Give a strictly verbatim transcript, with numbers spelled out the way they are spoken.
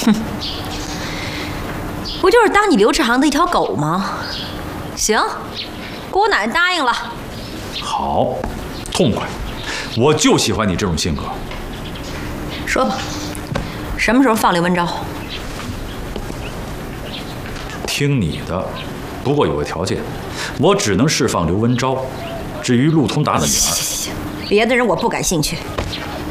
哼，不就是当你刘志航的一条狗吗？行，姑奶奶答应了。 好，痛快，我就喜欢你这种性格。 说吧，什么时候放刘文昭？ 听你的，不过有个条件，我只能释放刘文昭。至于陆通达的女儿， 行行行，别的人我不感兴趣。